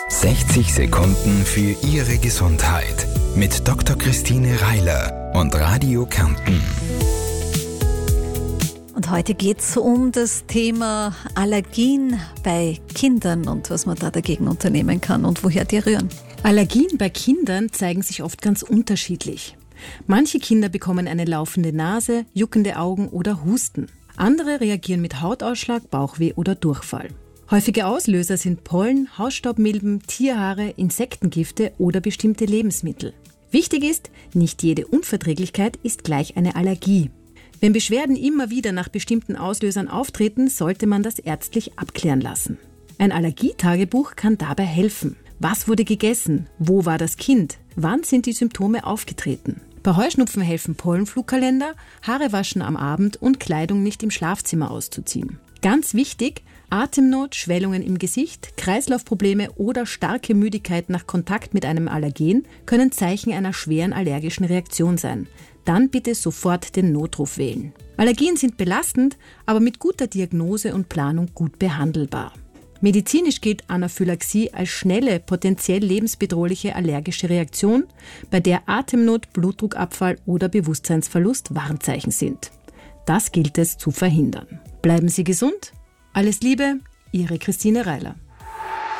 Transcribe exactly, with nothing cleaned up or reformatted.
sechzig Sekunden für Ihre Gesundheit mit Doktor Christine Reiler und Radio Kärnten. Und heute geht es um das Thema Allergien bei Kindern und was man da dagegen unternehmen kann und woher die rühren. Allergien bei Kindern zeigen sich oft ganz unterschiedlich. Manche Kinder bekommen eine laufende Nase, juckende Augen oder Husten. Andere reagieren mit Hautausschlag, Bauchweh oder Durchfall. Häufige Auslöser sind Pollen, Hausstaubmilben, Tierhaare, Insektengifte oder bestimmte Lebensmittel. Wichtig ist, nicht jede Unverträglichkeit ist gleich eine Allergie. Wenn Beschwerden immer wieder nach bestimmten Auslösern auftreten, sollte man das ärztlich abklären lassen. Ein Allergietagebuch kann dabei helfen. Was wurde gegessen? Wo war das Kind? Wann sind die Symptome aufgetreten? Bei Heuschnupfen helfen Pollenflugkalender, Haare waschen am Abend und Kleidung nicht im Schlafzimmer auszuziehen. Ganz wichtig, Atemnot, Schwellungen im Gesicht, Kreislaufprobleme oder starke Müdigkeit nach Kontakt mit einem Allergen können Zeichen einer schweren allergischen Reaktion sein. Dann bitte sofort den Notruf wählen. Allergien sind belastend, aber mit guter Diagnose und Planung gut behandelbar. Medizinisch gilt Anaphylaxie als schnelle, potenziell lebensbedrohliche allergische Reaktion, bei der Atemnot, Blutdruckabfall oder Bewusstseinsverlust Warnzeichen sind. Das gilt es zu verhindern. Bleiben Sie gesund. Alles Liebe, Ihre Christine Reiler.